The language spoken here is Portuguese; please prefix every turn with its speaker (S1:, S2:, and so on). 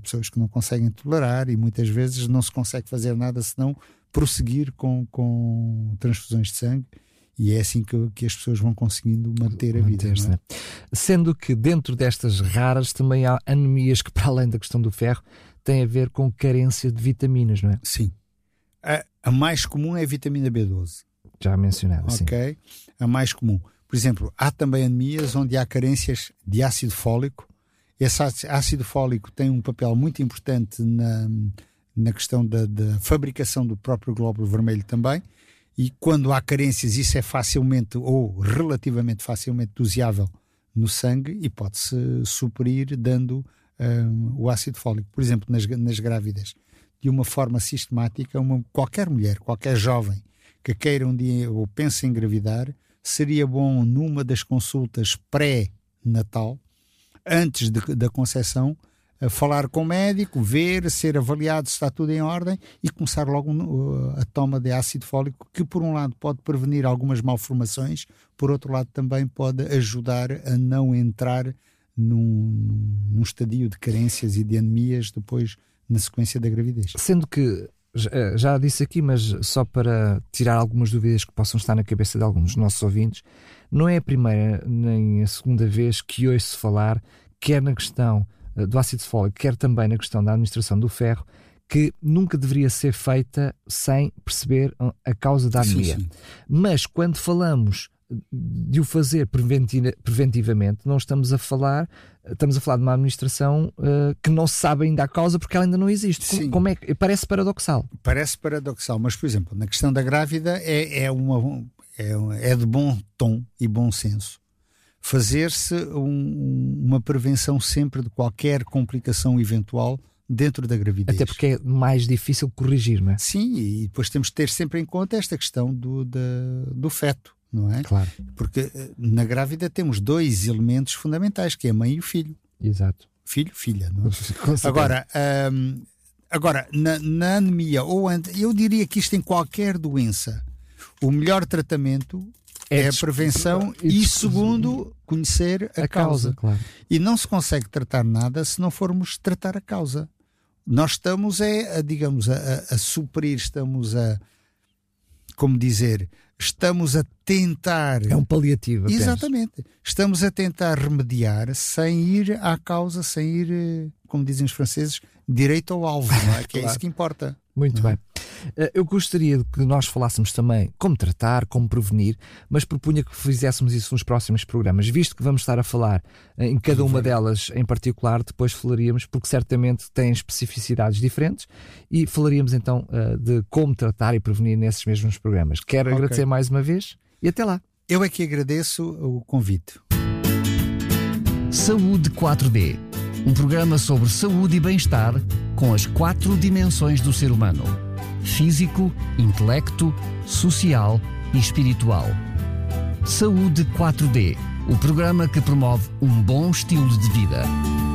S1: pessoas que não conseguem tolerar e muitas vezes não se consegue fazer nada senão prosseguir com transfusões de sangue, e é assim que as pessoas vão conseguindo manter a vida. Não é?
S2: Sendo que dentro destas raras também há anemias que, para além da questão do ferro, têm a ver com carência de vitaminas, não é?
S1: Sim. A mais comum é a vitamina B12.
S2: Já mencionado, sim.
S1: Ok. A mais comum. Por exemplo, há também anemias onde há carências de ácido fólico. Esse ácido fólico tem um papel muito importante na questão da fabricação do próprio glóbulo vermelho também, e quando há carências isso é facilmente ou relativamente facilmente doseável no sangue e pode-se suprir dando o ácido fólico. Por exemplo, nas grávidas, de uma forma sistemática, qualquer mulher, qualquer jovem que queira um dia ou pense em engravidar, seria bom numa das consultas pré-natal, antes da concepção, falar com o médico, ver, ser avaliado se está tudo em ordem e começar logo a toma de ácido fólico, que por um lado pode prevenir algumas malformações, por outro lado também pode ajudar a não entrar num estadio de carências e de anemias depois na sequência da gravidez.
S2: Sendo que, já disse aqui, mas só para tirar algumas dúvidas que possam estar na cabeça de alguns dos nossos ouvintes, não é a primeira nem a segunda vez que ouço falar, quer na questão do ácido fólico, quer também na questão da administração do ferro, que nunca deveria ser feita sem perceber a causa da anemia. Sim. Mas quando falamos de o fazer preventivamente, não estamos a falar de uma administração que não se sabe ainda a causa porque ela ainda não existe. Como é que parece paradoxal?
S1: Parece paradoxal, mas por exemplo, na questão da grávida é de bom tom e bom senso fazer-se uma prevenção sempre de qualquer complicação eventual dentro da gravidez.
S2: Até porque é mais difícil corrigir, não é?
S1: Sim, e depois temos de ter sempre em conta esta questão do feto, não é?
S2: Claro.
S1: Porque na grávida temos dois elementos fundamentais, que é a mãe e o filho.
S2: Exato.
S1: Filho, filha, não é? Agora na anemia, eu diria que isto em qualquer doença, o melhor tratamento é a prevenção e segundo, conhecer a causa.
S2: Claro.
S1: E não se consegue tratar nada se não formos tratar a causa. Nós estamos a suprir, estamos a tentar...
S2: É um paliativo.
S1: Exatamente. Estamos a tentar remediar sem ir à causa, sem ir, como dizem os franceses, direito ao alvo, não é? Que claro. É isso que importa.
S2: Muito bem. Eu gostaria que nós falássemos também como tratar, como prevenir, mas propunha que fizéssemos isso nos próximos programas. Visto que vamos estar a falar em cada uma delas em particular, depois falaríamos, porque certamente têm especificidades diferentes, e falaríamos então de como tratar e prevenir nesses mesmos programas. Quero agradecer mais uma vez e até lá.
S1: Eu é que agradeço o convite.
S3: Saúde 4D. Um programa sobre saúde e bem-estar com as 4 dimensões do ser humano: físico, intelecto, social e espiritual. Saúde 4D, o programa que promove um bom estilo de vida.